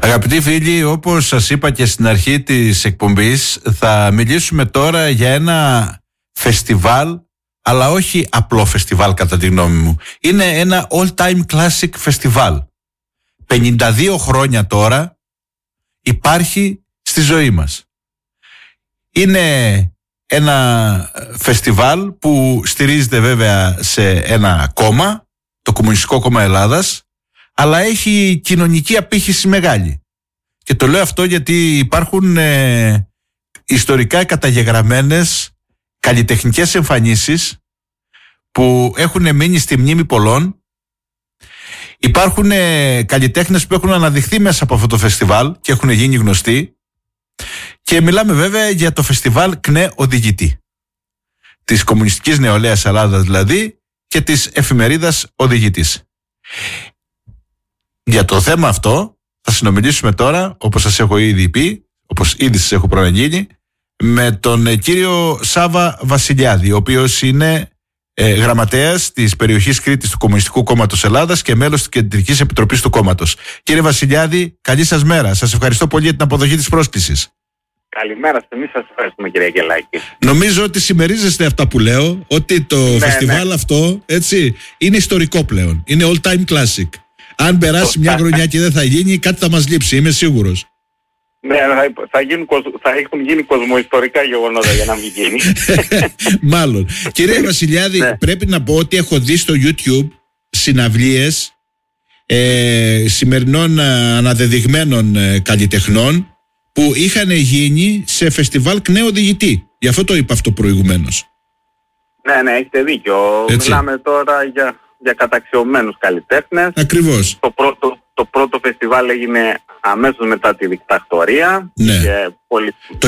Αγαπητοί φίλοι, όπως σας είπα και στην αρχή της εκπομπής, θα μιλήσουμε τώρα για ένα φεστιβάλ, αλλά όχι απλό φεστιβάλ κατά τη γνώμη μου. Είναι ένα all-time classic φεστιβάλ. 52 χρόνια τώρα υπάρχει στη ζωή μας. Είναι ένα φεστιβάλ που στηρίζεται βέβαια σε ένα κόμμα, το Κομμουνιστικό Κόμμα Ελλάδας, αλλά έχει κοινωνική απήχηση μεγάλη. Και το λέω αυτό γιατί υπάρχουν ιστορικά καταγεγραμμένες καλλιτεχνικές εμφανίσεις που έχουν μείνει στη μνήμη πολλών. Υπάρχουν καλλιτέχνες που έχουν αναδειχθεί μέσα από αυτό το φεστιβάλ και έχουν γίνει γνωστοί. Και μιλάμε βέβαια για το φεστιβάλ ΚΝΕ Οδηγητή, της Κομμουνιστικής Νεολαίας Ελλάδας δηλαδή και της εφημερίδας Οδηγητής. Για το θέμα αυτό θα συνομιλήσουμε τώρα, όπως σας έχω ήδη πει, όπως ήδη σας έχω προαναγγείλει, με τον κύριο Σάβα Βασιλιάδη, ο οποίος είναι γραμματέας της περιοχής Κρήτης του Κομμουνιστικού Κόμματος Ελλάδας και μέλος της Κεντρικής Επιτροπής του Κόμματος. Κύριε Βασιλιάδη, καλή σας μέρα. Σας ευχαριστώ πολύ για την αποδοχή της πρόσκλησης. Καλημέρα, εμείς σας ευχαριστούμε, κύριε Αγγελάκη. Νομίζω ότι συμμερίζεστε αυτά που λέω, ότι το φεστιβάλ αυτό έτσι, είναι ιστορικό πλέον. Είναι all time classic. Αν περάσει μια χρονιά και δεν θα γίνει, κάτι θα μας λείψει, είμαι σίγουρος. Ναι, θα έχουν γίνει κοσμοϊστορικά γεγονότα για να μην γίνει. Μάλλον. Κύριε Βασιλιάδη, πρέπει να πω ότι έχω δει στο YouTube συναυλίες σημερινών αναδεδειγμένων καλλιτεχνών που είχαν γίνει σε φεστιβάλ ΚΝΕ Οδηγητή. Γι' αυτό το είπα αυτό προηγουμένως. Ναι, έχετε δίκιο. Έτσι. Μιλάμε τώρα για καταξιωμένους καλλιτέχνες. Ακριβώς. Το πρώτο φεστιβάλ έγινε αμέσως μετά τη δικτατορία. Ναι. Το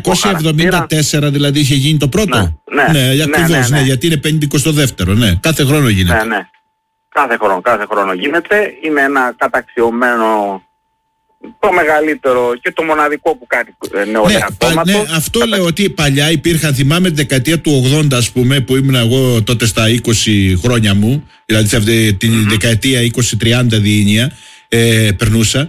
1974 δηλαδή είχε γίνει το πρώτο. Ναι, ακριβώς, ναι, γιατί είναι 52ο. Ναι. Κάθε χρόνο γίνεται. Ναι. Κάθε χρόνο γίνεται. Είναι ένα καταξιωμένο, το μεγαλύτερο και το μοναδικό που κάνει νεολαία κόμματος. Ναι, αυτό λέω ότι παλιά υπήρχαν, θυμάμαι τη δεκαετία του 80 ας πούμε, που ήμουν εγώ τότε στα 20 χρόνια μου, δηλαδή σε αυτή την δεκαετία 20-30 διήνια περνούσα,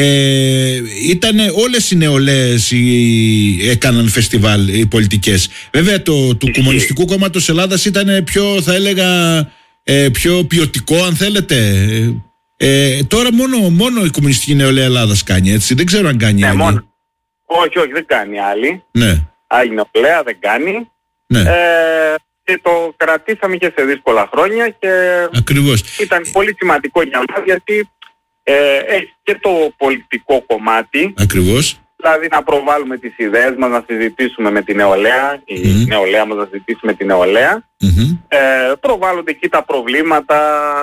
ήταν όλες οι νεολαίες έκαναν φεστιβάλ οι πολιτικές. Βέβαια του Κομμουνιστικού Κόμματος Ελλάδας ήταν πιο, θα έλεγα, πιο ποιοτικό αν θέλετε. Τώρα μόνο η Κομμουνιστική Νεολαία Ελλάδας κάνει, έτσι. Δεν ξέρω αν κάνει άλλη. Όχι, δεν κάνει άλλη. Ναι. Άλλη νεολαία δεν κάνει. Ναι. Και το κρατήσαμε και σε δύσκολα χρόνια και ακριβώς. Ήταν πολύ σημαντικό για μας γιατί έχει και το πολιτικό κομμάτι. Ακριβώς. Δηλαδή να προβάλλουμε τις ιδέες μας, να συζητήσουμε με τη νεολαία, η νεολαία μας να συζητήσει με τη νεολαία. Προβάλλονται εκεί τα προβλήματα,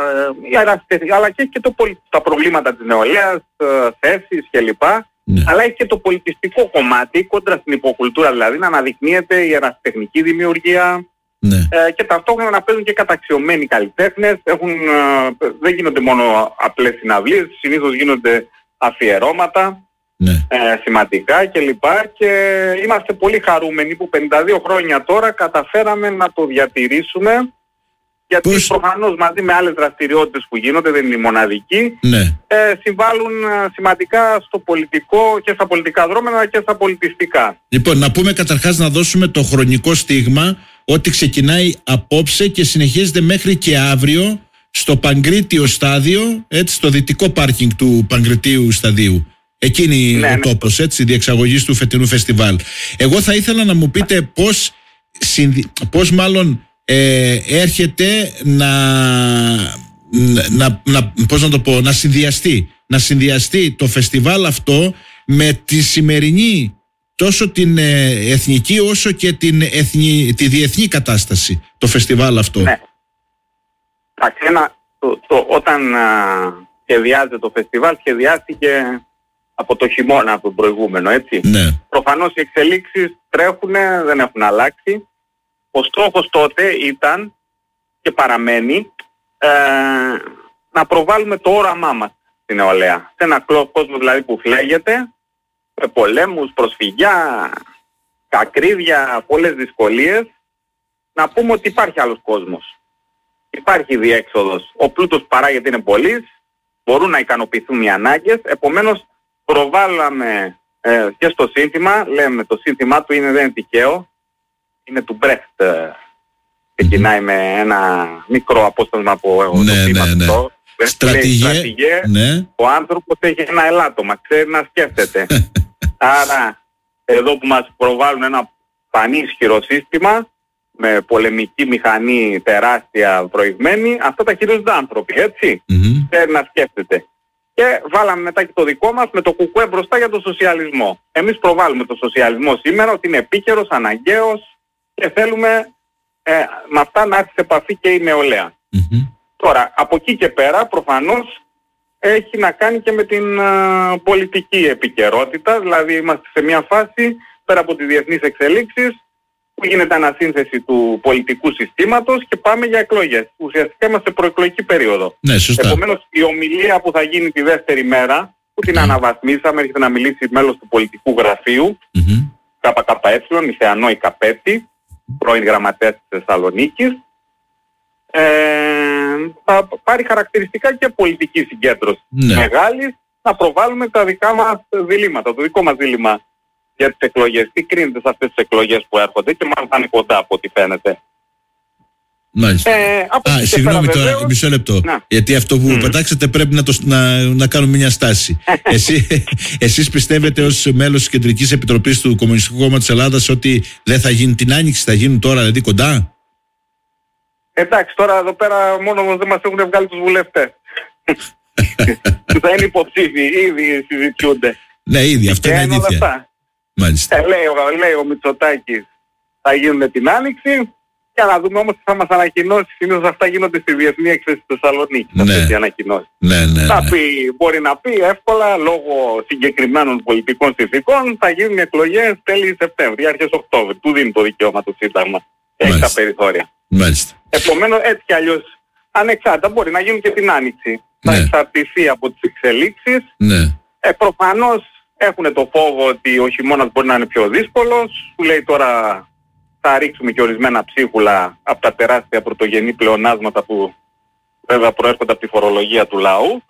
αλλά και τα προβλήματα της νεολαίας, θέσεις κλπ. Αλλά έχει και το πολιτιστικό κομμάτι, κόντρα στην υποκουλτούρα δηλαδή, να αναδεικνύεται η ερασιτεχνική δημιουργία. Και ταυτόχρονα να παίζουν και καταξιωμένοι καλλιτέχνες. Δεν γίνονται μόνο απλές συναυλίες, συνήθως γίνονται αφιερώματα. Σημαντικά κλπ. Και είμαστε πολύ χαρούμενοι που 52 χρόνια τώρα καταφέραμε να το διατηρήσουμε, γιατί προφανώς μαζί με άλλες δραστηριότητες που γίνονται, δεν είναι η μοναδική, συμβάλλουν σημαντικά στο πολιτικό και στα πολιτικά δρόμενα και στα πολιτιστικά. Λοιπόν, να πούμε καταρχάς, να δώσουμε το χρονικό στίγμα ότι ξεκινάει απόψε και συνεχίζεται μέχρι και αύριο στο Παγκρίτιο στάδιο, έτσι, στο δυτικό πάρκινγκ του Παγκριτίου σταδίου. Εκείνη ο τόπος, έτσι, διεξαγωγής του φετινού φεστιβάλ. Εγώ θα ήθελα να μου πείτε πώς μάλλον έρχεται να συνδυαστεί το φεστιβάλ αυτό με τη σημερινή τόσο την εθνική όσο και τη διεθνή κατάσταση, το φεστιβάλ αυτό. Ναι. Όταν σχεδιάζεται το φεστιβάλ, σχεδιάστηκε από το χειμώνα, από τον προηγούμενο, έτσι. Ναι. Προφανώς οι εξελίξεις τρέχουν, δεν έχουν αλλάξει. Ο στόχος τότε ήταν και παραμένει να προβάλλουμε το όραμά μας στην νεολαία. Σε ένα κόσμο δηλαδή που φλέγεται, με πολέμους, προσφυγιά, ακρίβεια, πολλές δυσκολίες, να πούμε ότι υπάρχει άλλος κόσμος. Υπάρχει διέξοδος. Ο πλούτος παράγεται, είναι πολύς, μπορούν να ικανοποιηθούν οι ανάγκες, επομένως προβάλαμε και στο σύνθημα, λέμε το σύνθημά του δεν είναι τυχαίο, είναι του Μπρέχτ. Ξεκινάει με ένα μικρό απόστασμα από το θύμα αυτό. Στρατηγέ, ναι. Ο άνθρωπος έχει ένα ελάττωμα, ξέρει να σκέφτεται. Άρα εδώ που μας προβάλλουν ένα πανίσχυρο σύστημα με πολεμική μηχανή τεράστια προηγμένη, αυτά τα χειρίζονται άνθρωποι, έτσι. Ξέρει να σκέφτεται. Και βάλαμε μετά και το δικό μας με το κουκουέ μπροστά για τον σοσιαλισμό. Εμείς προβάλλουμε τον σοσιαλισμό σήμερα ότι είναι επίκαιρος, αναγκαίος και θέλουμε με αυτά να έρθει σε επαφή και η νεολαία. Τώρα, από εκεί και πέρα προφανώς έχει να κάνει και με την πολιτική επικαιρότητα, δηλαδή είμαστε σε μια φάση πέρα από τις διεθνείς εξελίξεις που γίνεται ανασύνθεση του πολιτικού συστήματος και πάμε για εκλογές. Ουσιαστικά είμαστε σε προεκλογική περίοδο. Ναι, σωστά. Επομένως η ομιλία που θα γίνει τη δεύτερη μέρα, που την αναβαθμίσαμε, έρχεται να μιλήσει μέλος του πολιτικού γραφείου, ΚΚΕ, Μιθεανό Ικαπέτη, πρώην γραμματέας της Θεσσαλονίκης, θα πάρει χαρακτηριστικά και πολιτική συγκέντρωση μεγάλη, να προβάλλουμε τα δικά μας διλήμματα, το δικό μας δίλημμα για τις εκλογές. Τι κρίνεται σε αυτές τις εκλογές που έρχονται και μάλλον θα είναι κοντά από ό,τι φαίνεται. Μάλιστα. Συγγνώμη τώρα, βεβαίως, μισό λεπτό. Γιατί αυτό που πετάξατε πρέπει να κάνουμε μια στάση. Εσείς πιστεύετε ως μέλος της Κεντρικής Επιτροπής του Κομμουνιστικού Κόμματος Ελλάδας ότι δεν θα γίνει την Άνοιξη, θα γίνουν τώρα δηλαδή κοντά? Εντάξει, τώρα εδώ πέρα μόνο δεν μας έχουν βγάλει τους βουλευτές. Θα είναι υποψήφιοι, ήδη συζητιούνται. Ναι, ήδη, αυτό είναι αλήθεια. Μάλιστα. Λέει ο Μητσοτάκης θα γίνουν την Άνοιξη. Και να δούμε όμως τι θα μας ανακοινώσει. Συνήθως αυτά γίνονται στη Διεθνή Έκθεση της Θεσσαλονίκης. Αυτές οι ανακοινώσεις. Μπορεί να πει εύκολα λόγω συγκεκριμένων πολιτικών συνθηκών θα γίνουν εκλογές τέλη Σεπτέμβρη, αρχές Οκτώβρη. Του δίνει το δικαίωμα το Σύνταγμα. Έχει τα περιθώρια. Επομένως έτσι κι αλλιώς ανεξάρτητα μπορεί να γίνουν και την Άνοιξη. Θα εξαρτηθεί από τις εξελίξεις. Προφανώς έχουν το φόβο ότι ο χειμώνας μπορεί να είναι πιο δύσκολος. Σου λέει τώρα θα ρίξουμε και ορισμένα ψίχουλα από τα τεράστια πρωτογενή πλεονάσματα που βέβαια προέρχονται από τη φορολογία του λαού.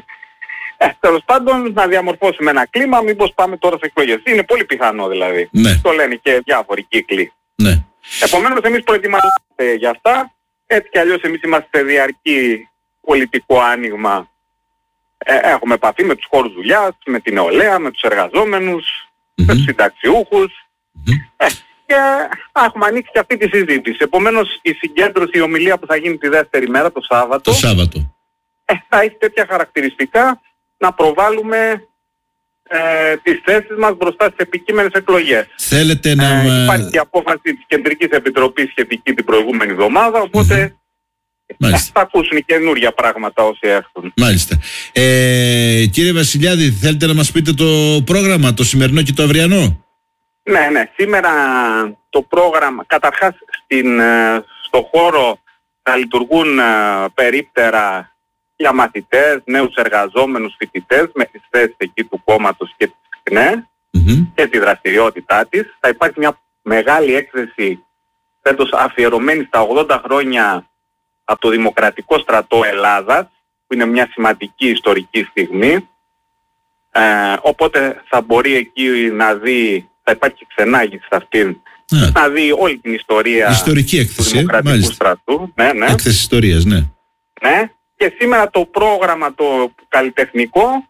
Τέλος πάντων να διαμορφώσουμε ένα κλίμα, μήπως πάμε τώρα σε εκλογές. Είναι πολύ πιθανό δηλαδή. Το λένε και διάφοροι κύκλοι. Επομένως εμείς προετοιμαζόμαστε για αυτά. Έτσι κι αλλιώς εμείς είμαστε σε διαρκή πολιτικό άνοιγμα. Έχουμε επαφή με τους χώρους δουλειάς, με την νεολαία, με τους εργαζόμενους, με τους συνταξιούχους. Και έχουμε ανοίξει και αυτή τη συζήτηση. Επομένως η συγκέντρωση, η ομιλία που θα γίνει τη δεύτερη μέρα, το Σάββατο, θα έχει τέτοια χαρακτηριστικά να προβάλλουμε τις θέσεις μας μπροστά στις επικείμενες εκλογές. Θέλετε υπάρχει και απόφαση της Κεντρικής Επιτροπής σχετική την προηγούμενη εβδομάδα, οπότε θα ακούσουν καινούργια πράγματα όσοι έρθουν. Μάλιστα. Κύριε Βασιλιάδη, θέλετε να μας πείτε το πρόγραμμα, το σημερινό και το αυριανό? Ναι. Σήμερα το πρόγραμμα, καταρχάς στο χώρο θα λειτουργούν περίπτερα για μαθητές, νέους εργαζόμενους, φοιτητές με τις θέσεις εκεί του κόμματος και της ΚΝΕ και τη δραστηριότητά της. Θα υπάρχει μια μεγάλη έκθεση φέτος αφιερωμένη στα 80 χρόνια από το Δημοκρατικό Στρατό Ελλάδας, που είναι μια σημαντική ιστορική στιγμή. Οπότε θα μπορεί εκεί να δει, θα υπάρχει ξενάγηση σε αυτήν, να δει όλη την ιστορία ιστορική έκθεση, του Δημοκρατικού Στρατού. Έκθεση ιστορίας, ναι. Και σήμερα το πρόγραμμα το καλλιτεχνικό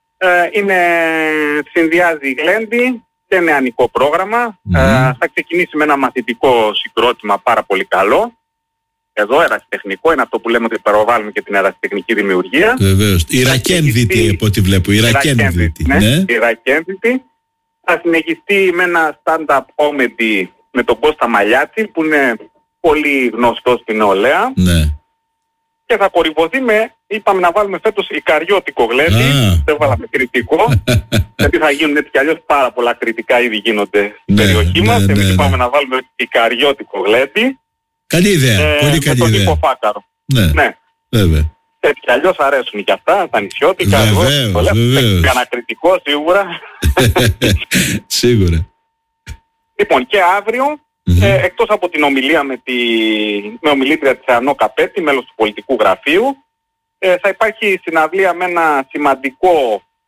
συνδυάζει γλέντι και νεανικό πρόγραμμα. Θα ξεκινήσει με ένα μαθητικό συγκρότημα πάρα πολύ καλό. Εδώ ερασιτεχνικό, είναι αυτό που λέμε ότι προβάλλουμε και την ερασιτεχνική δημιουργία. Βεβαίως. Ιρακένδυτη από ό,τι βλέπω. Ιρακένδυτη. Ιρακένδυτη. Θα συνεχιστεί με ένα stand-up comedy με τον Κώστα Μαλιάτη που είναι πολύ γνωστό στην νεολαία. Και θα κορυφωθεί είπαμε να βάλουμε φέτος ικαριώτικο γλέντι. Δεν βάλαμε κριτικό. Γιατί θα γίνουν έτσι κι αλλιώς πάρα πολλά κριτικά ήδη γίνονται στην περιοχή μας. Εμείς είπαμε να βάλουμε ικαριώτικο γλέντι. Καλή ιδέα, πολύ καλή ιδέα. Νίκο Φάκαρο. Ναι, βέβαια. Έτσι κι αλλιώς αρέσουν και αυτά, τα νησιώτικα. Βεβαίως. Κανένα κριτικό σίγουρα. Σίγουρα. Λοιπόν, και αύριο, εκτός από την ομιλία με ομιλήτρια της Ανώ Καπέτη, μέλος του πολιτικού γραφείου, θα υπάρχει συναυλία με ένα σημαντικό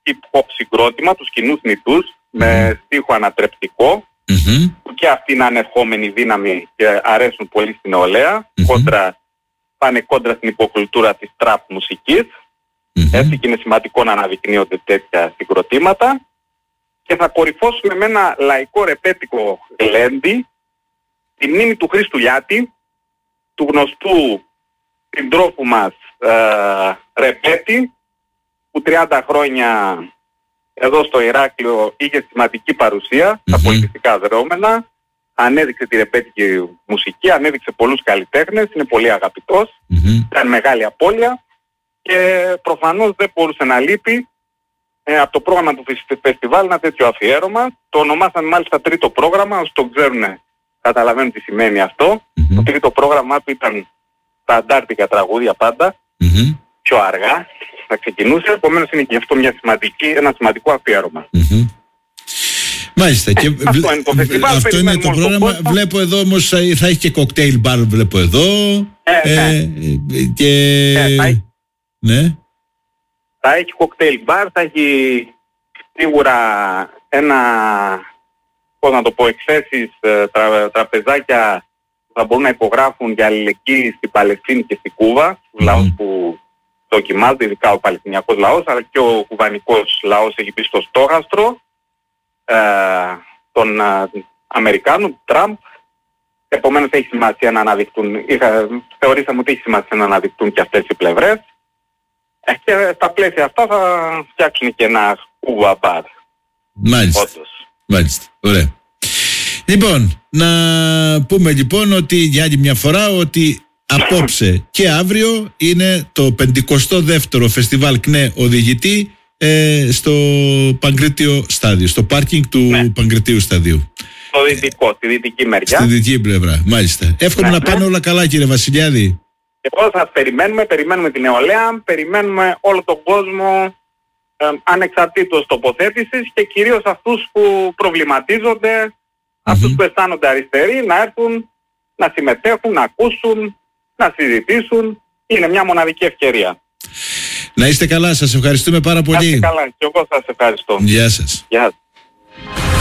hip-hop συγκρότημα, τους Κοινούς Νητούς, με στίχο ανατρεπτικό, που και αυτή είναι ανερχόμενη δύναμη και αρέσουν πολύ στην νεολαία, πάνε κόντρα στην υποκουλτούρα της trap μουσικής, έτσι και είναι σημαντικό να αναδεικνύονται τέτοια συγκροτήματα. Και θα κορυφώσουμε με ένα λαϊκό ρεπέτικο γλέντι, τη μνήμη του Χρήστου Λιάτη, του γνωστού συντρόφου μας ρεπέτη, που 30 χρόνια εδώ στο Ηράκλειο είχε σημαντική παρουσία στα πολιτιστικά δρόμενα, ανέδειξε τη ρεπέτικη μουσική, ανέδειξε πολλούς καλλιτέχνες, είναι πολύ αγαπητός, ήταν μεγάλη απώλεια και προφανώς δεν μπορούσε να λείπει από το πρόγραμμα του φεστιβάλ ένα τέτοιο αφιέρωμα. Το ονομάσαμε μάλιστα τρίτο πρόγραμμα, όσοι το ξέρουν καταλαβαίνουν τι σημαίνει αυτό. Το τρίτο πρόγραμμά του ήταν τα αντάρτικα τραγούδια πάντα, πιο αργά θα ξεκινούσε, επομένως είναι και αυτό ένα σημαντικό αφιέρωμα. Μάλιστα. Και αυτό είναι το φεστιβάλ. Αυτό είναι το πρόγραμμα. Βλέπω εδώ όμως θα έχει και κοκτέιλ μπαρ, βλέπω εδώ. Ναι. Θα έχει κοκτέιλ μπαρ, θα έχει σίγουρα εκθέσεις, τραπεζάκια που θα μπορούν να υπογράφουν για αλληλεγγύη στην Παλαιστίνη και στην Κούβα, τους λαούς που δοκιμάζονται, ειδικά ο Παλαιστινιακός λαός, αλλά και ο κουβανικός λαός έχει μπει στο στόχαστρο των Αμερικάνων, του Τραμπ. Επομένως έχει σημασία να αναδειχτούν, θεωρήσαμε ότι έχει σημασία να αναδειχτούν και αυτές οι πλευρές. Και στα πλαίσια αυτά θα φτιάξουν και ένα Κούβα μπαρ. Μάλιστα. Ωραία. Λοιπόν, να πούμε λοιπόν ότι για άλλη μια φορά ότι απόψε και αύριο είναι το 52ο φεστιβάλ ΚΝΕ Οδηγητή στο Παγκρίτιο στάδιο, στο πάρκινγκ του Παγκριτίου σταδίου. Στο δυτικό, στη δυτική μεριά. Στη δυτική πλευρά, μάλιστα. Εύχομαι να πάνε όλα καλά, κύριε Βασιλιάδη. Εγώ σας περιμένουμε την νεολαία, περιμένουμε όλο τον κόσμο ανεξαρτήτως τοποθέτησης και κυρίως αυτούς που προβληματίζονται, αυτούς που αισθάνονται αριστεροί, να έρθουν, να συμμετέχουν, να ακούσουν, να συζητήσουν. Είναι μια μοναδική ευκαιρία. Να είστε καλά, σας ευχαριστούμε πάρα πολύ. Να είστε καλά, και εγώ σας ευχαριστώ. Γεια σας. Γεια σας.